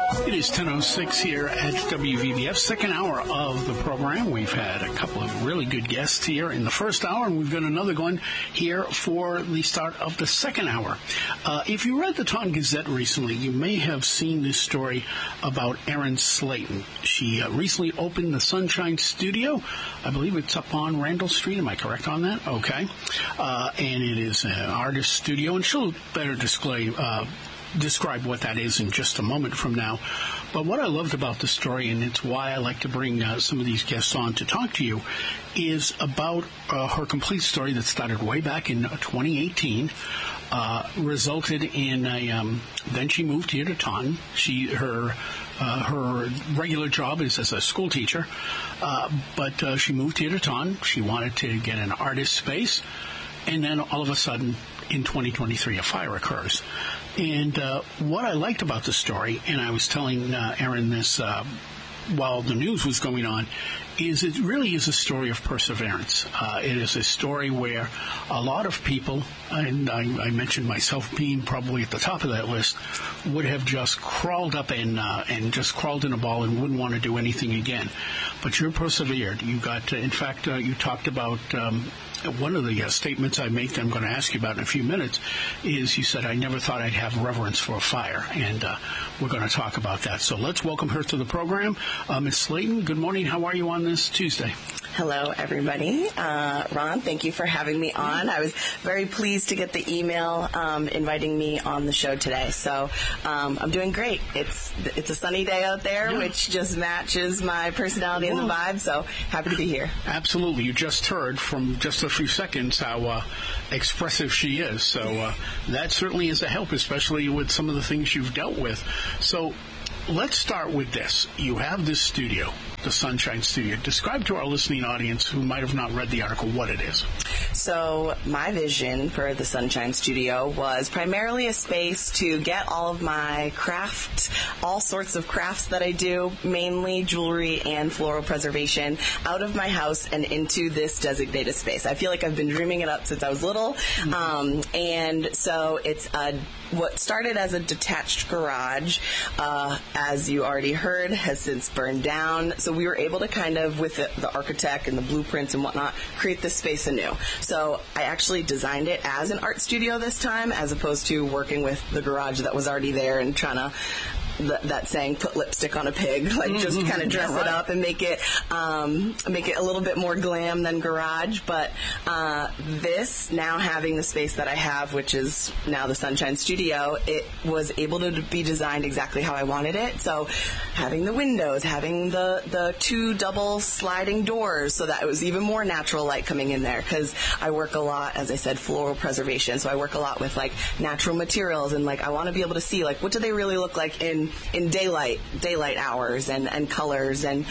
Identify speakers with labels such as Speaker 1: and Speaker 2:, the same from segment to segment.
Speaker 1: It is 10:06 here at WVBF, second hour of the program. We've had a couple of really good guests here in the first hour, and we've got another one here for the start of the second hour. If you read the Taunton Gazette recently, you may have seen this story about Erin Slayton. She recently opened the Sunshine Studio. I believe it's up on Randall Street. Am I correct on that? Okay. And it is an artist studio, and she'll better describe what that is in just a moment from now. But what I loved about the story, and it's why I like to bring some of these guests on to talk to you, is about her complete story that started way back in 2018, resulted in then she moved here to Taunton. Her regular job is as a school teacher, but she moved here to Taunton. She wanted to get an artist space, and then all of a sudden, in 2023, a fire occurs. And what I liked about the story, and I was telling Erin this while the news was going on, is it really is a story of perseverance. It is a story where a lot of people, and I mentioned myself being probably at the top of that list, would have just crawled up and just crawled in a ball and wouldn't want to do anything again. But you persevered. You got, in fact, you talked about one of the statements I make that I'm going to ask you about in a few minutes is you said, I never thought I'd have reverence for a fire. And we're going to talk about that. So let's welcome her to the program. Ms. Slayton, good morning. How are you on this Tuesday?
Speaker 2: Hello, everybody. Ron, thank you for having me on. I was very pleased to get the email inviting me on the show today. So I'm doing great. It's a sunny day out there, which just matches my personality and the vibe. So happy to be here.
Speaker 1: Absolutely. You just heard from just a few seconds how expressive she is. So that certainly is a help, especially with some of the things you've dealt with. So let's start with this. You have this studio, the Sunshine Studio. Describe to our listening audience who might have not read the article what it is.
Speaker 2: So my vision for the Sunshine Studio was primarily a space to get all of my craft, all sorts of crafts that I do, mainly jewelry and floral preservation, out of my house and into this designated space. I feel like I've been dreaming it up since I was little. Mm-hmm. And so it's what started as a detached garage, as you already heard, has since burned down. So we were able to kind of, with the architect and the blueprints and whatnot, create this space anew. So I actually designed it as an art studio this time, as opposed to working with the garage that was already there and trying to, that saying, put lipstick on a pig, like just kind of dress it up and make it a little bit more glam than garage. But this, now having the space that I have, which is now the Sunshine Studio, it was able to be designed exactly how I wanted it. So having the windows, having the two double sliding doors so that it was even more natural light coming in there, because I work a lot, as I said, floral preservation. So I work a lot with like natural materials, and like I want to be able to see like what do they really look like in daylight hours and colors, and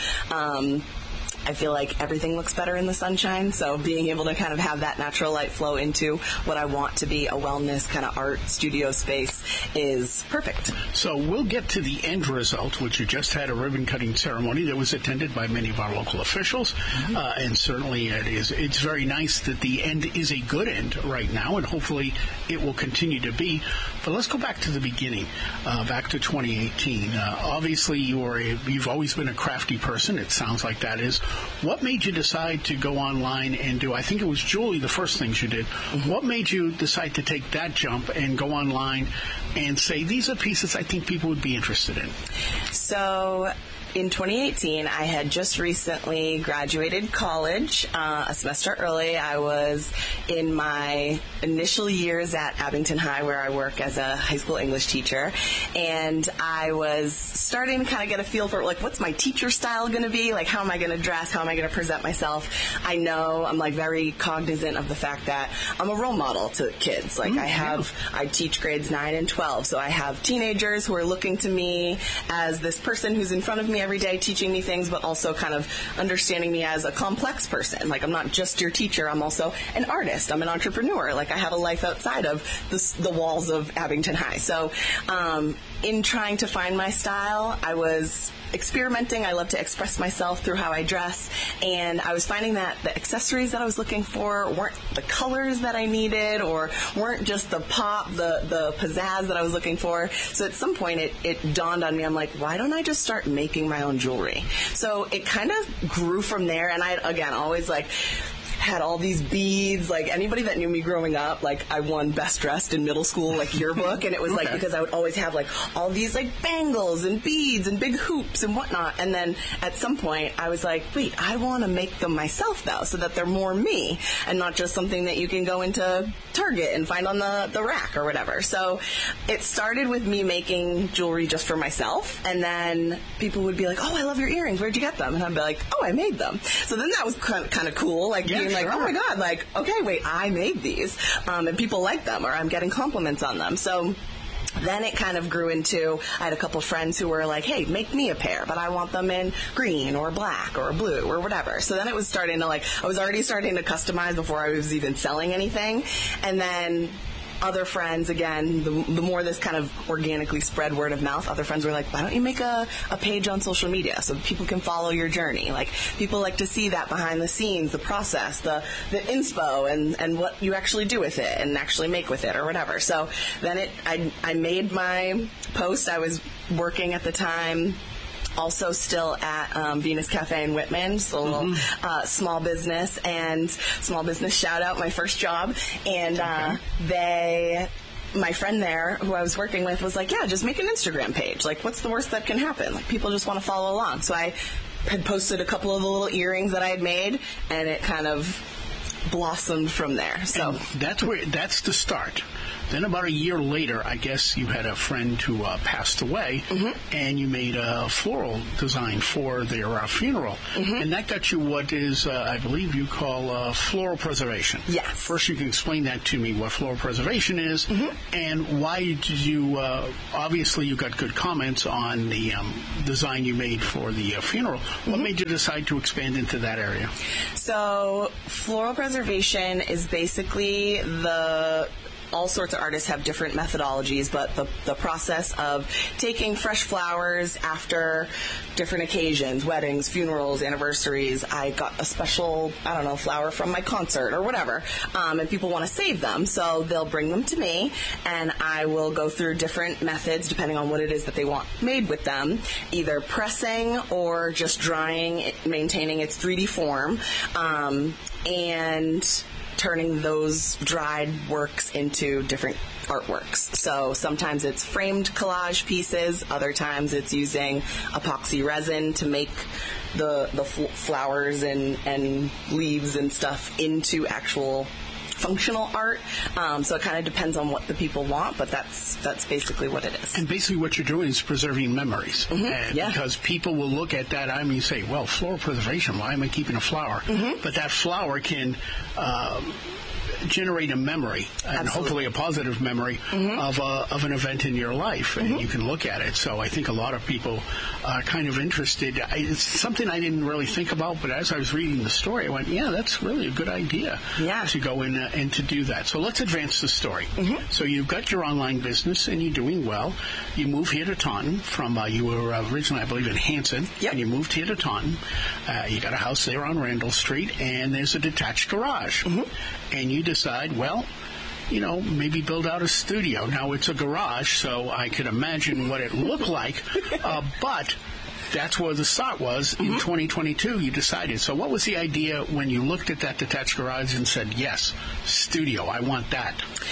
Speaker 2: I feel like everything looks better in the sunshine, so being able to kind of have that natural light flow into what I want to be a wellness kind of art studio space is perfect.
Speaker 1: So we'll get to the end result, which you just had a ribbon-cutting ceremony that was attended by many of our local officials, and certainly it's very nice that the end is a good end right now, and hopefully it will continue to be. But let's go back to the beginning, back to 2018. Obviously, you've always been a crafty person. It sounds like that is. What made you decide to go online and do, I think it was jewelry, the first things you did. Mm-hmm. What made you decide to take that jump and go online and say, these are pieces I think people would be interested in?
Speaker 2: So in 2018, I had just recently graduated college a semester early. I was in my initial years at Abington High, where I work as a high school English teacher, and I was starting to kind of get a feel for, like, what's my teacher style going to be? Like, how am I going to dress? How am I going to present myself? I know I'm, like, very cognizant of the fact that I'm a role model to kids. Like, I teach grades 9 and 12, so I have teenagers who are looking to me as this person who's in front of me every day teaching me things, but also kind of understanding me as a complex person. Like, I'm not just your teacher. I'm also an artist. I'm an entrepreneur. Like, I have a life outside of the walls of Abington High. So in trying to find my style, I was experimenting. I love to express myself through how I dress, and I was finding that the accessories that I was looking for weren't the colors that I needed, or weren't just the pop, the pizzazz that I was looking for. So at some point it dawned on me, I'm like, why don't I just start making my own jewelry? So it kind of grew from there, and I, again, always like had all these beads. Like, anybody that knew me growing up, like, I won Best Dressed in middle school, like, yearbook, and it was like, because I would always have like all these like bangles and beads and big hoops and whatnot. And then at some point I was like, wait, I want to make them myself though, so that they're more me and not just something that you can go into Target and find on the rack or whatever. So it started with me making jewelry just for myself, and then people would be like, oh, I love your earrings, where'd you get them? And I'd be like, oh, I made them. So then that was kind of cool, like, being like, oh my God, like, okay, wait, I made these, and people like them, or I'm getting compliments on them. So then it kind of grew into, I had a couple friends who were like, hey, make me a pair, but I want them in green or black or blue or whatever. So then it was starting to, like, I was already starting to customize before I was even selling anything. And then other friends, again, the more this kind of organically spread word of mouth, other friends were like, why don't you make a page on social media so people can follow your journey? Like, people like to see that behind the scenes, the process, the inspo, and what you actually do with it and actually make with it or whatever. So then I made my post. I was working at the time, also still at Venus Cafe in Whitman, just a little small business shout out, my first job. And my friend there who I was working with was like, yeah, just make an Instagram page. Like, what's the worst that can happen? Like, people just want to follow along. So I had posted a couple of the little earrings that I had made, and it kind of blossomed from there. So
Speaker 1: and that's the start. Then about a year later, I guess you had a friend who passed away, and you made a floral design for their funeral. And that got you what is, I believe you call floral preservation.
Speaker 2: Yes.
Speaker 1: First, you can explain that to me, what floral preservation is, and why did you, obviously you got good comments on the design you made for the funeral. What made you decide to expand into that area?
Speaker 2: So floral preservation is basically all sorts of artists have different methodologies, but the process of taking fresh flowers after different occasions, weddings, funerals, anniversaries. I got a special, flower from my concert or whatever, and people want to save them, so they'll bring them to me, and I will go through different methods depending on what it is that they want made with them, either pressing or just drying it, maintaining its 3D form, and turning those dried works into different artworks. So sometimes it's framed collage pieces, other times it's using epoxy resin to make the flowers and leaves and stuff into actual functional art. So it kind of depends on what the people want, but that's basically what it is.
Speaker 1: And basically what you're doing is preserving memories. Because people will look at that and say, well, floral preservation, why am I keeping a flower? But that flower can generate a memory, and hopefully a positive memory of an event in your life, and you can look at it. So I think a lot of people are kind of interested. It's something I didn't really think about, but as I was reading the story, I went, yeah, that's really a good idea to go in and to do that. So let's advance the story. So you've got your online business, and you're doing well. You move here to Taunton from, you were originally, I believe, in Hanson, and you moved here to Taunton. You got a house there on Randall Street, and there's a detached garage. And you decide, well, maybe build out a studio. Now, it's a garage, so I could imagine what it looked like, but that's where the start was. In 2022, you decided. So what was the idea when you looked at that detached garage and said, yes, studio, I want that?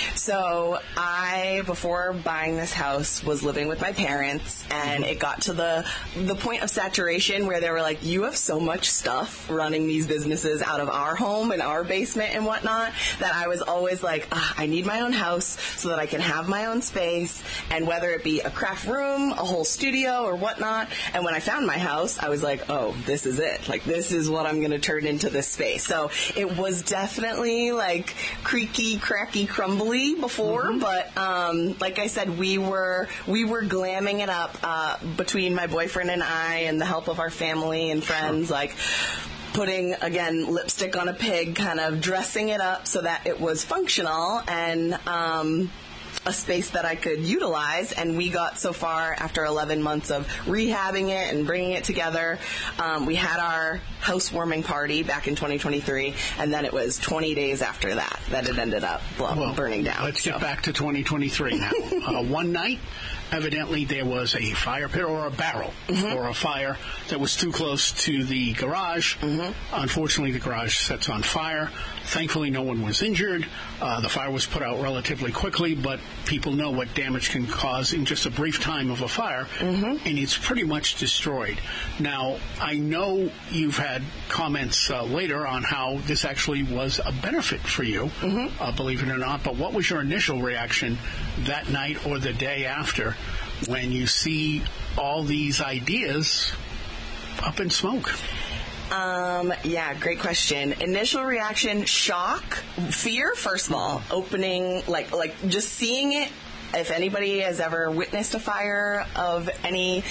Speaker 2: So I, before buying this house, was living with my parents, and it got to the point of saturation where they were like, you have so much stuff running these businesses out of our home and our basement and whatnot, that I was always like, I need my own house so that I can have my own space, and whether it be a craft room, a whole studio, or whatnot. And when I found my house, I was like, oh, this is it. Like, this is what I'm going to turn into this space. So it was definitely like creaky, cracky, crumbly before, but like I said, we were glamming it up between my boyfriend and I, and the help of our family and friends, like putting, again, lipstick on a pig, kind of dressing it up so that it was functional, and a space that I could utilize, and we got so far after 11 months of rehabbing it and bringing it together. We had our housewarming party back in 2023, and then it was 20 days after that it ended up burning down.
Speaker 1: Let's get back to 2023 now. One night, evidently there was a fire pit or a barrel or a fire that was too close to the garage. Unfortunately, the garage sets on fire. Thankfully, no one was injured. The fire was put out relatively quickly, but people know what damage can cause in just a brief time of a fire, and it's pretty much destroyed. Now, I know you've had comments later on how this actually was a benefit for you, believe it or not, but what was your initial reaction that night or the day after when you see all these ideas up in smoke?
Speaker 2: Yeah, great question. Initial reaction, shock, fear, first of all. Opening, like just seeing it. If anybody has ever witnessed a fire of any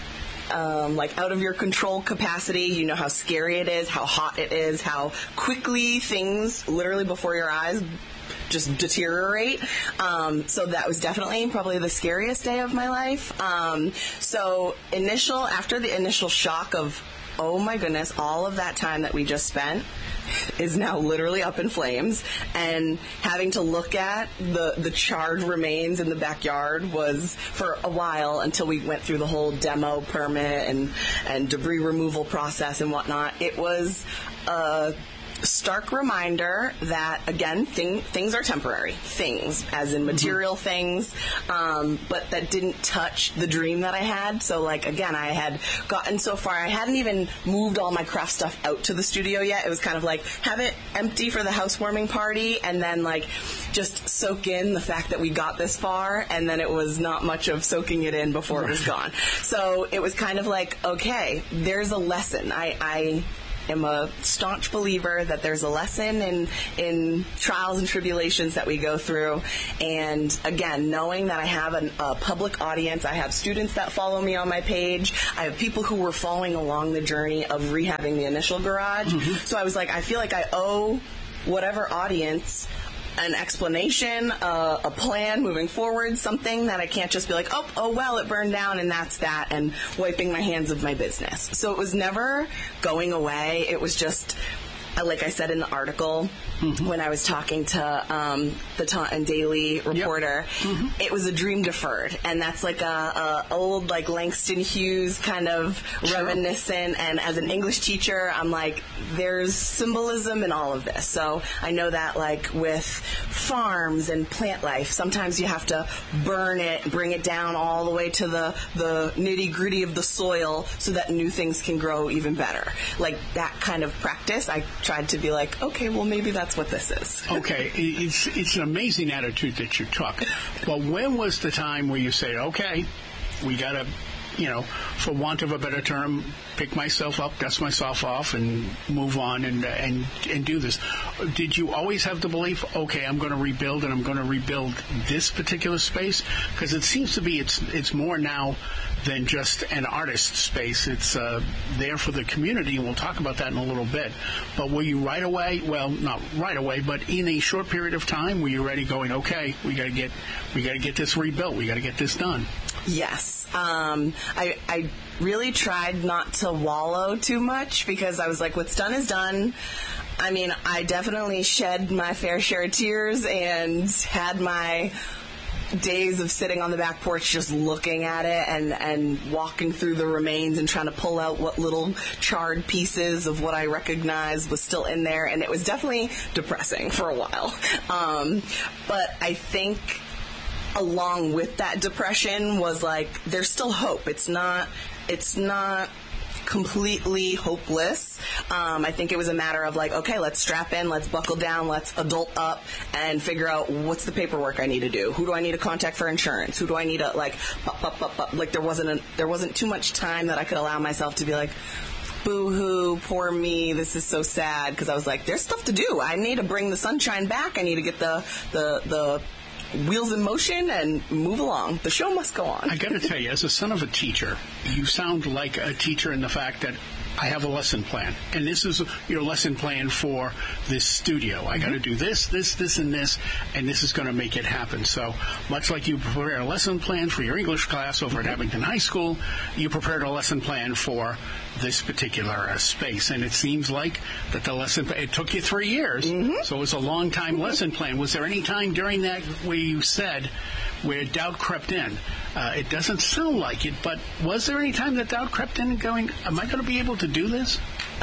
Speaker 2: out of your control capacity, you know how scary it is, how hot it is, how quickly things literally before your eyes just deteriorate. So that was definitely probably the scariest day of my life. So after the initial shock of, oh my goodness, all of that time that we just spent is now literally up in flames, and having to look at the charred remains in the backyard was for a while until we went through the whole demo permit and debris removal process and whatnot. It was a stark reminder that, again, things are temporary. Things, as in material things, but that didn't touch the dream that I had. So, again, I had gotten so far. I hadn't even moved all my craft stuff out to the studio yet. It was kind of have it empty for the housewarming party, and then, just soak in the fact that we got this far, and then it was not much of soaking it in before it was gone. So it was kind of okay, there's a lesson. I am a staunch believer that there's a lesson in trials and tribulations that we go through. And again, knowing that I have a public audience, I have students that follow me on my page, I have people who were following along the journey of rehabbing the initial garage. So I was I feel like I owe whatever audience an explanation, a plan moving forward, something that I can't just be oh well, it burned down and that's that, and wiping my hands of my business. So it was never going away. It was just, like I said in the article, when I was talking to the Taunton Daily reporter, it was a dream deferred, and that's a old Langston Hughes kind of reminiscent. And as an English teacher, I'm there's symbolism in all of this. So I know that with farms and plant life, sometimes you have to burn it, bring it down all the way to the nitty gritty of the soil so that new things can grow even better. That kind of practice, I tried to be okay, well, maybe that's what this is.
Speaker 1: Okay, it's an amazing attitude that you took. But when was the time where you said, okay, we got to, for want of a better term, pick myself up, dust myself off, and move on and do this? Did you always have the belief, okay, I'm going to rebuild, and I'm going to rebuild this particular space? Because it seems to be it's more now than just an artist space. It's there for the community, and we'll talk about that in a little bit. But were you right away, well, not right away, but in a short period of time, were you ready going, okay, we got to get this rebuilt, we got to get this done?
Speaker 2: Yes. I really tried not to wallow too much, because I was what's done is done. I mean, I definitely shed my fair share of tears and had my days of sitting on the back porch just looking at it and walking through the remains and trying to pull out what little charred pieces of what I recognized was still in there. And it was definitely depressing for a while. But I think along with that depression was there's still hope. It's not completely hopeless. I think it was a matter of okay, let's strap in, let's buckle down, let's adult up and figure out what's the paperwork I need to do. Who do I need to contact for insurance? Who do I need to there wasn't too much time that I could allow myself to be boo-hoo, poor me, this is so sad, because I was there's stuff to do. I need to bring the sunshine back. I need to get the wheels in motion and move along. The show must go on.
Speaker 1: I got to tell you, as a son of a teacher, you sound like a teacher in the fact that I have a lesson plan, and this is your lesson plan for this studio. I got to do this, and this is going to make it happen. So much like you prepared a lesson plan for your English class over at Abington High School, you prepared a lesson plan for this particular space. And it seems like that the lesson plan, it took you 3 years, so it was a long time lesson plan. Was there any time during that where you said, where doubt crept in? It doesn't sound like it, but was there any time that doubt crept in and going, am I going to be able to do this?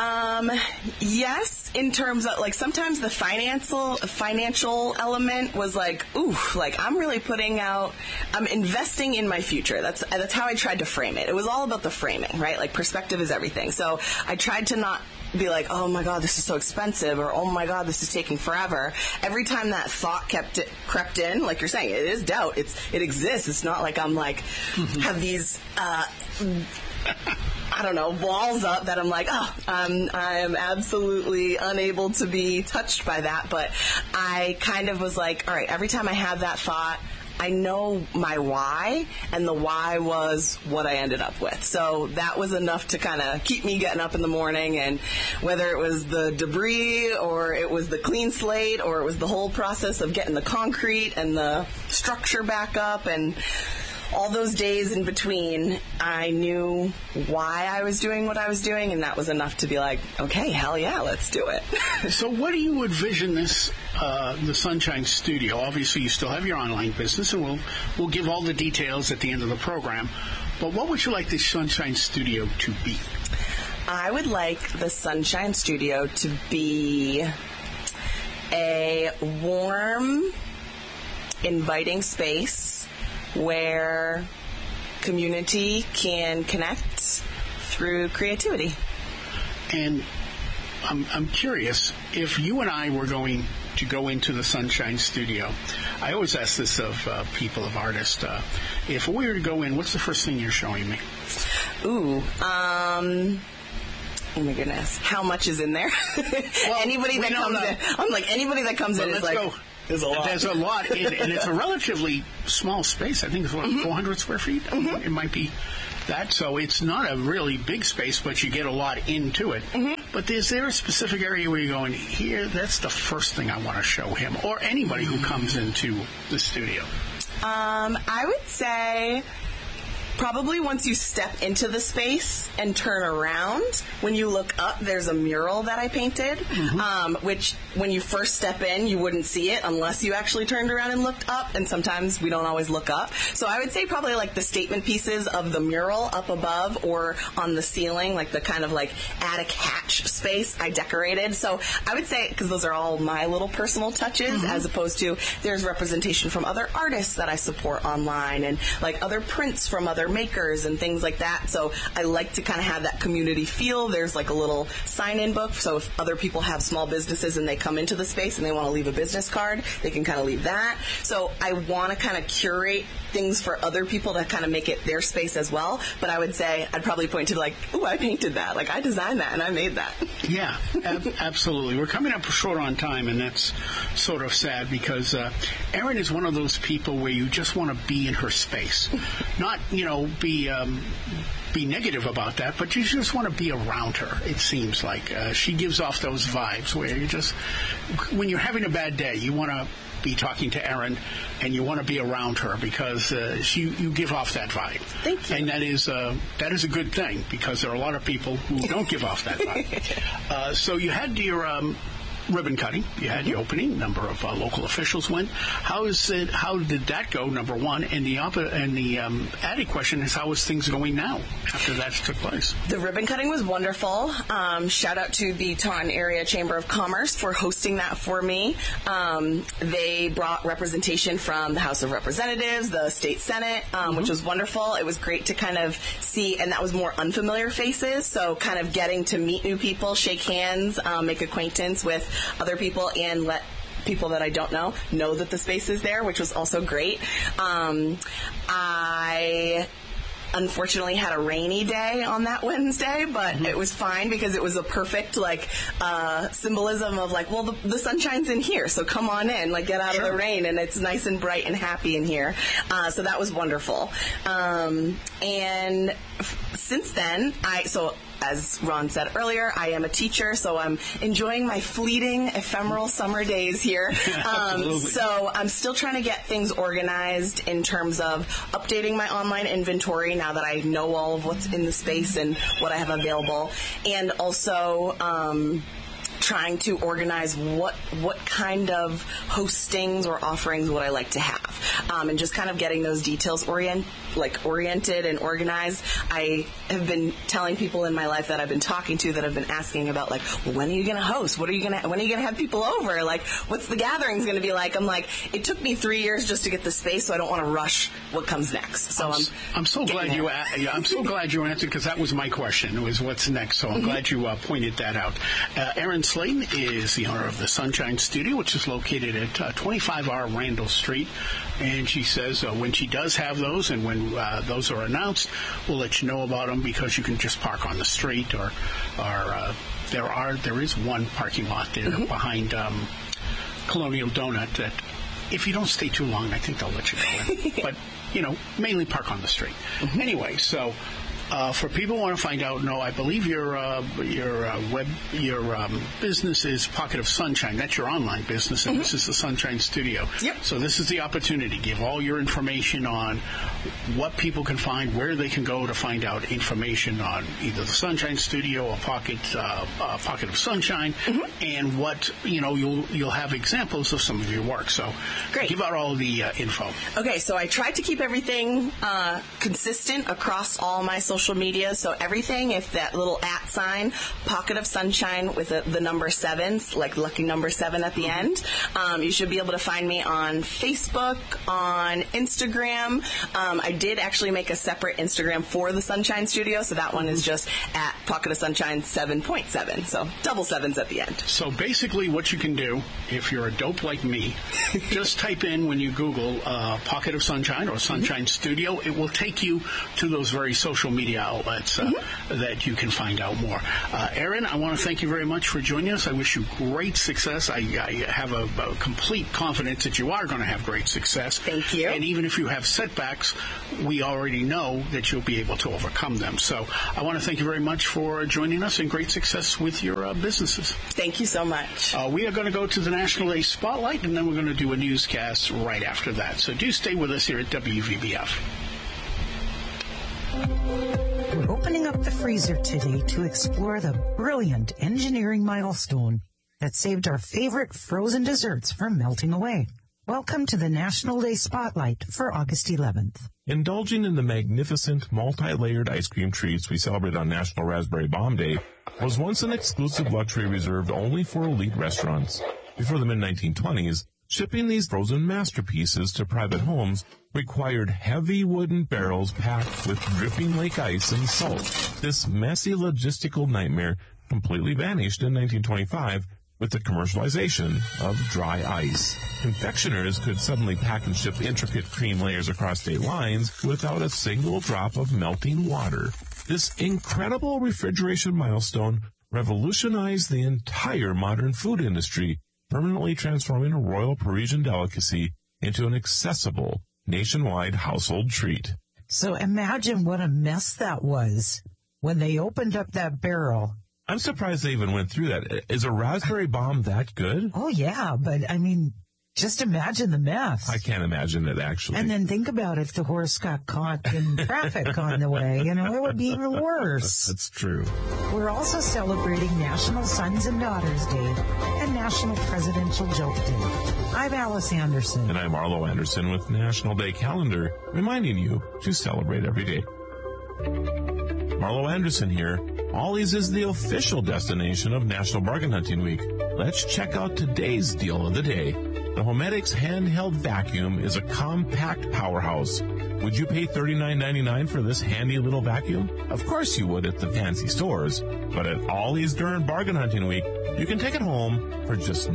Speaker 2: Yes, in terms of, like, sometimes the financial element was like, ooh, like, I'm really I'm investing in my future. That's how I tried to frame it. It was all about the framing, right? Like, perspective is everything. So I tried to not be like, oh my God, this is so expensive, or oh my God, this is taking forever. Every time that thought crept in, like you're saying, it is doubt. It exists. It's not like I'm like, have these, I don't know, walls up that I'm like, I am absolutely unable to be touched by that. But I kind of was like, all right, every time I have that thought, I know my why, and the why was what I ended up with. So that was enough to kind of keep me getting up in the morning, and whether it was the debris or it was the clean slate or it was the whole process of getting the concrete and the structure back up and all those days in between, I knew why I was doing what I was doing, and that was enough to be like, okay, hell yeah, let's do it.
Speaker 1: So what do you envision this, the Sunshine Studio? Obviously, you still have your online business, and we'll give all the details at the end of the program. But what would you like the Sunshine Studio to be?
Speaker 2: I would like the Sunshine Studio to be a warm, inviting space where community can connect through creativity. And
Speaker 1: I'm curious, if you and I were going to go into the Sunshine Studio, I always ask this of people, of artists, if we were to go in, what's the first thing you're showing me?
Speaker 2: Oh my goodness, how much is in there? Well, anybody that comes in, I'm like, anybody that comes in is like,
Speaker 1: go. There's a lot, and it's a relatively small space. I think it's 400 square feet. It might be that. So it's not a really big space, but you get a lot into it. But is there a specific area where you're going, here, that's the first thing I want to show him, or anybody who comes into the studio?
Speaker 2: I would say probably once you step into the space and turn around, when you look up, there's a mural that I painted, which when you first step in, you wouldn't see it unless you actually turned around and looked up, and sometimes we don't always look up. So I would say probably like the statement pieces of the mural up above or on the ceiling, like the kind of like attic hatch space I decorated. So I would say, because those are all my little personal touches, as opposed to there's representation from other artists that I support online and like other prints from other makers and things like that. So I like to kind of have that community feel. There's like a little sign-in book, so if other people have small businesses and they come into the space and they want to leave a business card, they can kind of leave that. So I want to kind of curate things for other people to kind of make it their space as well. But I would say I'd probably point to like, ooh, I painted that, like I designed that and I made that.
Speaker 1: Yeah, absolutely. We're coming up short on time, and that's sort of sad because Erin is one of those people where you just want to be in her space, not be negative about that, but you just want to be around her. It seems like she gives off those vibes where you just, when you're having a bad day, you want to be talking to Erin and you want to be around her because you give off that vibe.
Speaker 2: Thank you.
Speaker 1: And that is a good thing because there are a lot of people who don't give off that vibe. So you had your ribbon cutting. You had your opening. A number of local officials went. How did that go? Number one, and the added question is, how is things going now after that took place?
Speaker 2: The ribbon cutting was wonderful. Shout out to the Taunton Area Chamber of Commerce for hosting that for me. They brought representation from the House of Representatives, the State Senate, which was wonderful. It was great to kind of see, and that was more unfamiliar faces. So kind of getting to meet new people, shake hands, make acquaintance with other people, and let people that I don't know that the space is there, which was also great. I unfortunately had a rainy day on that Wednesday, but it was fine because it was a perfect symbolism of like, well, the sunshine's in here, so come on in, like get out of the rain, and it's nice and bright and happy in here. So that was wonderful. And since then, as Ron said earlier, I am a teacher, so I'm enjoying my fleeting, ephemeral summer days here. So I'm still trying to get things organized in terms of updating my online inventory now that I know all of what's in the space and what I have available, and also trying to organize what kind of hostings or offerings would I like to have, and just kind of getting those details oriented and organized. I have been telling people in my life that I've been talking to that have been asking about, like, well, when are you going to host? When are you going to have people over? Like, what's the gatherings going to be like? I'm like, it took me 3 years just to get the space, so I don't want to rush what comes next. So
Speaker 1: I'm so glad I'm so glad you answered, because that was my question. It was what's next. So I'm glad you pointed that out. Erin Slayton is the owner of the Sunshine Studio, which is located at 25R Randall Street. And she says when she does have those, and when those are announced, we'll let you know about them, because you can just park on the street, or there is one parking lot there behind Colonial Donut that, if you don't stay too long, I think they'll let you go in. But, mainly park on the street. Anyway, so for people who want to find out, I believe your business is Pocket of Sunshine. That's your online business, and this is the Sunshine Studio.
Speaker 2: Yep.
Speaker 1: So this is the opportunity. Give all your information on what people can find, where they can go to find out information on either the Sunshine Studio or Pocket of Sunshine, and what you'll have examples of some of your work. So
Speaker 2: great.
Speaker 1: Give out all the info.
Speaker 2: Okay, so I tried to keep everything consistent across all my social media. So everything, if that little @ sign, Pocket of Sunshine with the number 7, like lucky number 7 at the end, you should be able to find me on Facebook, on Instagram. I did actually make a separate Instagram for the Sunshine Studio, so that one is just at Pocket of Sunshine 7.7. So double 7s at the end.
Speaker 1: So basically what you can do, if you're a dope like me, just type in, when you Google Pocket of Sunshine or Sunshine Studio, it will take you to those very social media outlets that you can find out more. Erin, I want to thank you very much for joining us. I wish you great success. I have a complete confidence that you are going to have great success.
Speaker 2: Thank you.
Speaker 1: And even if you have setbacks, we already know that you'll be able to overcome them. So I want to thank you very much for joining us, and great success with your businesses.
Speaker 2: Thank you so much.
Speaker 1: We are going to go to the National Day Spotlight, and then we're going to do a newscast right after that. So do stay with us here at WVBF.
Speaker 3: We're opening up the freezer today to explore the brilliant engineering milestone that saved our favorite frozen desserts from melting away. Welcome to the National Day Spotlight for August 11th.
Speaker 4: Indulging in the magnificent multi-layered ice cream treats we celebrate on National Raspberry Bomb Day was once an exclusive luxury reserved only for elite restaurants. Before the mid-1920s, shipping these frozen masterpieces to private homes required heavy wooden barrels packed with dripping lake ice and salt. This messy logistical nightmare completely vanished in 1925 with the commercialization of dry ice. Confectioners could suddenly pack and ship intricate cream layers across state lines without a single drop of melting water. This incredible refrigeration milestone revolutionized the entire modern food industry, permanently transforming a royal Parisian delicacy into an accessible nationwide household treat.
Speaker 3: So imagine what a mess that was when they opened up that barrel.
Speaker 4: I'm surprised they even went through that. Is a raspberry bomb that good?
Speaker 3: Oh, yeah, but I mean, just imagine the mess.
Speaker 4: I can't imagine it, actually.
Speaker 3: And then think about if the horse got caught in traffic on the way. It would be even worse.
Speaker 4: That's true.
Speaker 3: We're also celebrating National Sons and Daughters Day and National Presidential Joke Day. I'm Alice Anderson.
Speaker 4: And I'm Arlo Anderson with National Day Calendar, reminding you to celebrate every day. Marlo Anderson here. Ollie's is the official destination of National Bargain Hunting Week. Let's check out today's deal of the day. The Homedics handheld vacuum is a compact powerhouse. Would you pay $39.99 for this handy little vacuum? Of course you would at the fancy stores. But at Ollie's during Bargain Hunting Week, you can take it home for just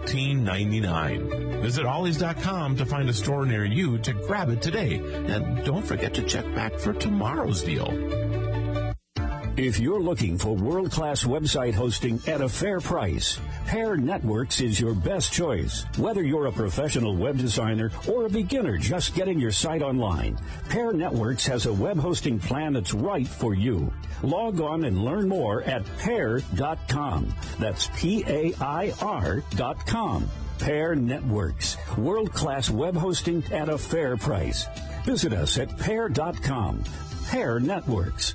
Speaker 4: $19.99. Visit Ollies.com to find a store near you to grab it today. And don't forget to check back for tomorrow's deal.
Speaker 5: If you're looking for world-class website hosting at a fair price, Pair Networks is your best choice. Whether you're a professional web designer or a beginner just getting your site online, Pair Networks has a web hosting plan that's right for you. Log on and learn more at pair.com. That's PAIR.com. Pair Networks, world-class web hosting at a fair price. Visit us at pair.com. Pair Networks.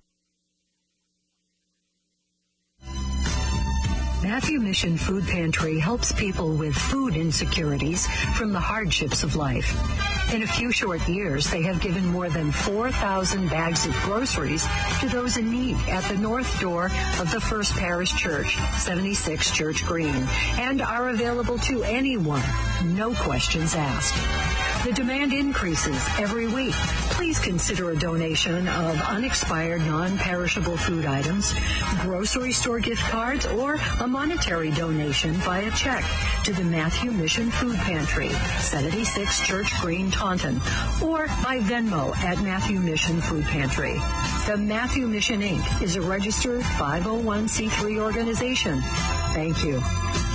Speaker 6: Matthew Mission Food Pantry helps people with food insecurities from the hardships of life. In a few short years, they have given more than 4,000 bags of groceries to those in need at the north door of the First Parish Church, 76 Church Green, and are available to anyone, no questions asked. The demand increases every week. Please consider a donation of unexpired, non-perishable food items, grocery store gift cards, or a monetary donation via check to the Matthew Mission Food Pantry, 76 Church Green, Taunton, or by Venmo at Matthew Mission Food Pantry. The Matthew Mission, Inc. is a registered 501c3 organization. Thank you.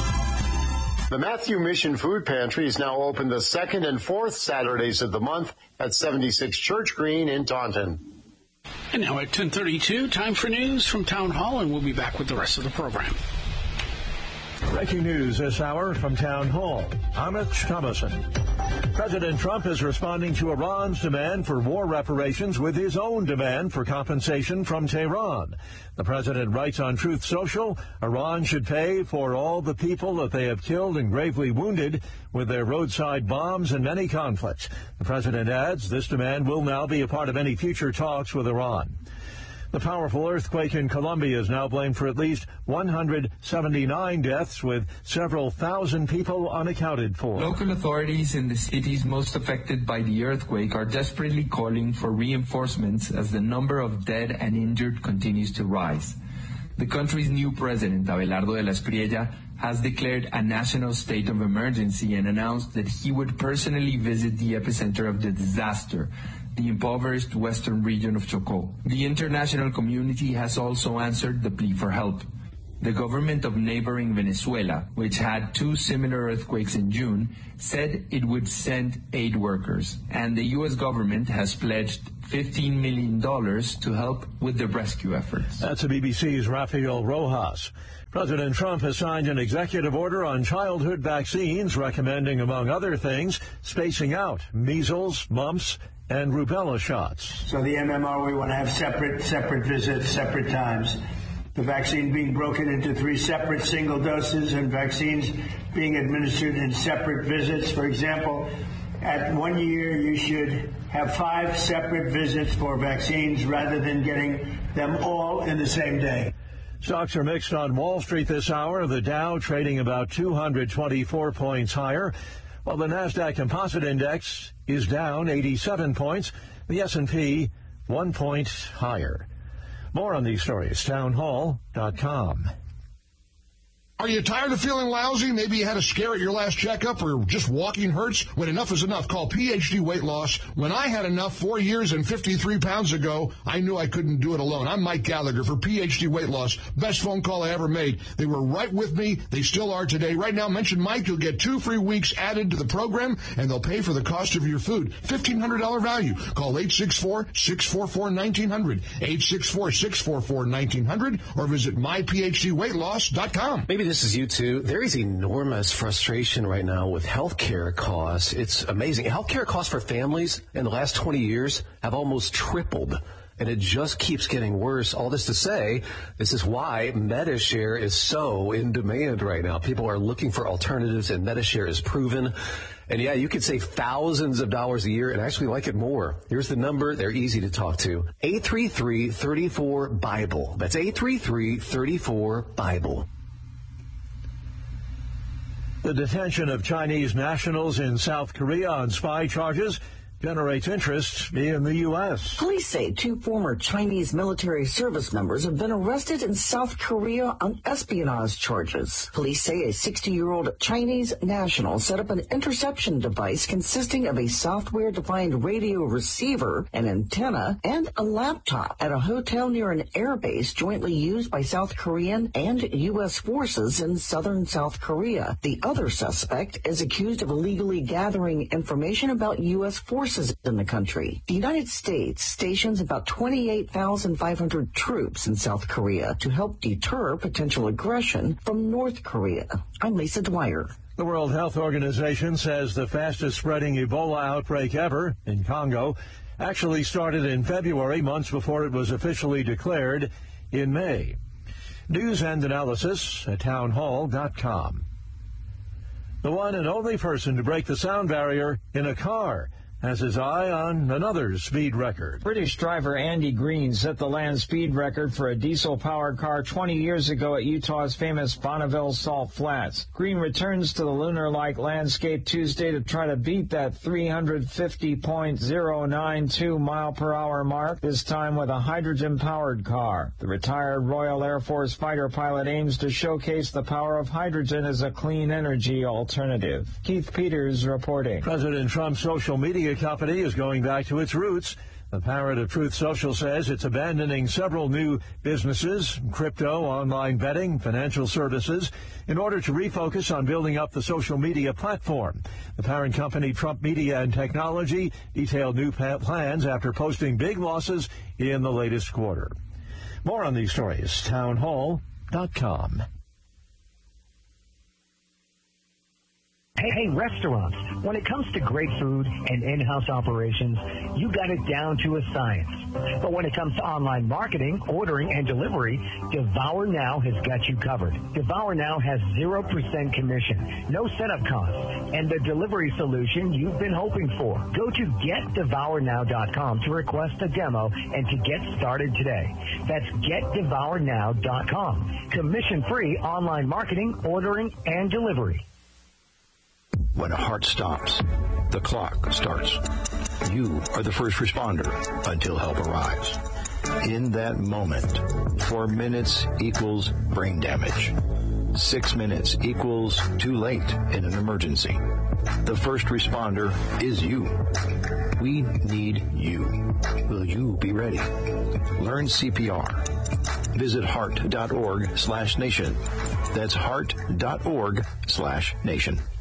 Speaker 7: The Matthew Mission Food Pantry is now open the second and fourth Saturdays of the month at 76 Church Green in Taunton.
Speaker 1: And now at 10:32, time for news from Town Hall, and we'll be back with the rest of the program.
Speaker 8: Breaking news this hour from Town Hall. I'm Mitch Thomason. President Trump is responding to Iran's demand for war reparations with his own demand for compensation from Tehran. The president writes on Truth Social, Iran should pay for all the people that they have killed and gravely wounded with their roadside bombs and many conflicts. The president adds this demand will now be a part of any future talks with Iran. The powerful earthquake in Colombia is now blamed for at least 179 deaths, with several thousand people unaccounted for.
Speaker 9: Local authorities in the cities most affected by the earthquake are desperately calling for reinforcements as the number of dead and injured continues to rise. The country's new president, Abelardo de la Espriella, has declared a national state of emergency and announced that he would personally visit the epicenter of the disaster, the impoverished western region of Chocó. The international community has also answered the plea for help. The government of neighboring Venezuela, which had two similar earthquakes in June, said it would send aid workers, and the U.S. government has pledged $15 million to help with the rescue efforts.
Speaker 8: That's the BBC's Rafael Rojas. President Trump has signed an executive order on childhood vaccines recommending, among other things, spacing out measles, mumps, and rubella shots.
Speaker 10: So the MMR, we want to have separate visits, separate times. The vaccine being broken into 3 separate single doses and vaccines being administered in separate visits. For example, at 1 year, you should have 5 separate visits for vaccines rather than getting them all in the same day.
Speaker 8: Stocks are mixed on Wall Street this hour. The Dow trading about 224 points higher, while the NASDAQ Composite Index is down 87 points. The S&P 1 point higher. More on these stories, townhall.com.
Speaker 11: Are you tired of feeling lousy? Maybe you had a scare at your last checkup, or just walking hurts? When enough is enough, call PhD Weight Loss. When I had enough 4 years and 53 pounds ago, I knew I couldn't do it alone. I'm Mike Gallagher for PhD Weight Loss. Best phone call I ever made. They were right with me. They still are today. Right now, mention Mike. You'll get 2 free weeks added to the program, and they'll pay for the cost of your food. $1,500 value. Call 864-644-1900, 864-644-1900, or visit myphdweightloss.com.
Speaker 12: Maybe this is you too. There is enormous frustration right now with healthcare costs. It's amazing. Healthcare costs for families in the last 20 years have almost tripled, and it just keeps getting worse. All this to say, this is why Medi-Share is so in demand right now. People are looking for alternatives, and Medi-Share is proven. And yeah, you could save thousands of dollars a year and actually like it more. Here's the number. They're easy to talk to. 833-34-BIBLE. That's 833-34-BIBLE.
Speaker 8: The detention of Chinese nationals in South Korea on spy charges generates interest in the U.S.
Speaker 13: Police say 2 former Chinese military service members have been arrested in South Korea on espionage charges. Police say a 60-year-old Chinese national set up an interception device consisting of a software-defined radio receiver, an antenna, and a laptop at a hotel near an airbase jointly used by South Korean and U.S. forces in southern South Korea. The other suspect is accused of illegally gathering information about U.S. forces in the country. The United States stations about 28,500 troops in South Korea to help deter potential aggression from North Korea. I'm Lisa Dwyer.
Speaker 8: The World Health Organization says the fastest spreading Ebola outbreak ever in Congo actually started in February, months before it was officially declared in May. News and analysis at townhall.com. The one and only person to break the sound barrier in a car has his eye on another speed record.
Speaker 14: British driver Andy Green set the land speed record for a diesel-powered car 20 years ago at Utah's famous Bonneville Salt Flats. Green returns to the lunar-like landscape Tuesday to try to beat that 350.092 mile-per-hour mark, this time with a hydrogen-powered car. The retired Royal Air Force fighter pilot aims to showcase the power of hydrogen as a clean energy alternative. Keith Peters reporting.
Speaker 8: President Trump's social media company is going back to its roots. The parent of Truth Social says it's abandoning several new businesses, crypto, online betting, financial services, in order to refocus on building up the social media platform. The parent company, Trump Media and Technology, detailed new plans after posting big losses in the latest quarter. More on these stories, townhall.com.
Speaker 15: Hey, restaurants, when it comes to great food and in-house operations, you got it down to a science. But when it comes to online marketing, ordering, and delivery, Devour Now has got you covered. Devour Now has 0% commission, no setup costs, and the delivery solution you've been hoping for. Go to GetDevourNow.com to request a demo and to get started today. That's GetDevourNow.com. Commission-free online marketing, ordering, and delivery.
Speaker 16: When a heart stops, the clock starts. You are the first responder until help arrives. In that moment, 4 minutes equals brain damage. 6 minutes equals too late in an emergency. The first responder is you. We need you. Will you be ready? Learn CPR. Visit heart.org/nation. That's heart.org/nation.